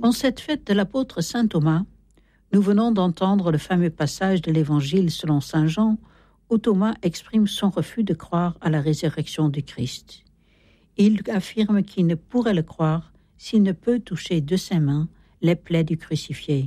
En cette fête de l'apôtre saint Thomas, nous venons d'entendre le fameux passage de l'Évangile selon saint Jean, où Thomas exprime son refus de croire à la résurrection du Christ. Il affirme qu'il ne pourrait le croire s'il ne peut toucher de ses mains les plaies du crucifié.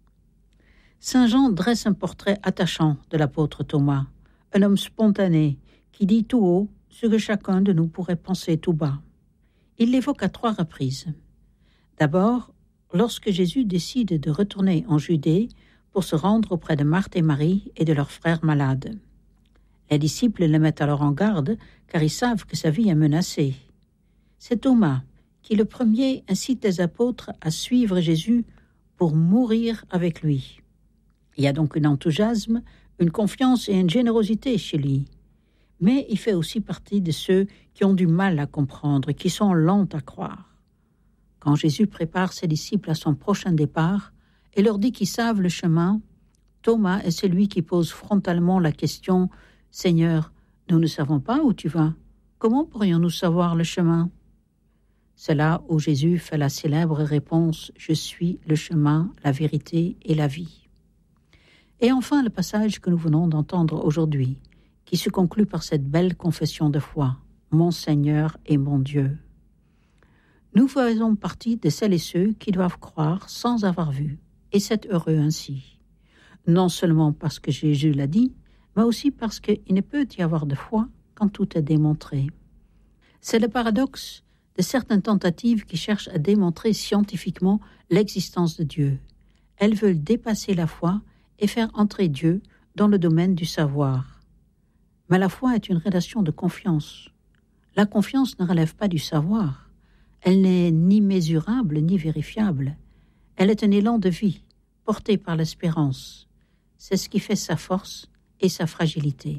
Saint Jean dresse un portrait attachant de l'apôtre Thomas, un homme spontané qui dit tout haut ce que chacun de nous pourrait penser tout bas. Il l'évoque à 3 reprises. D'abord, lorsque Jésus décide de retourner en Judée pour se rendre auprès de Marthe et Marie et de leurs frères malades. Les disciples le mettent alors en garde, car ils savent que sa vie est menacée. C'est Thomas qui, le premier, incite les apôtres à suivre Jésus pour mourir avec lui. Il y a donc un enthousiasme, une confiance et une générosité chez lui. Mais il fait aussi partie de ceux qui ont du mal à comprendre, qui sont lents à croire. Quand Jésus prépare ses disciples à son prochain départ et leur dit qu'ils savent le chemin, Thomas est celui qui pose frontalement la question « Seigneur, nous ne savons pas où tu vas. Comment pourrions-nous savoir le chemin ?» C'est là où Jésus fait la célèbre réponse « Je suis le chemin, la vérité et la vie ». Et enfin le passage que nous venons d'entendre aujourd'hui, qui se conclut par cette belle confession de foi « Mon Seigneur et mon Dieu ». Nous faisons partie de celles et ceux qui doivent croire sans avoir vu, et c'est heureux ainsi. Non seulement parce que Jésus l'a dit, mais aussi parce qu'il ne peut y avoir de foi quand tout est démontré. C'est le paradoxe de certaines tentatives qui cherchent à démontrer scientifiquement l'existence de Dieu. Elles veulent dépasser la foi et faire entrer Dieu dans le domaine du savoir. Mais la foi est une relation de confiance. La confiance ne relève pas du savoir. Elle n'est ni mesurable ni vérifiable. Elle est un élan de vie, porté par l'espérance. C'est ce qui fait sa force et sa fragilité.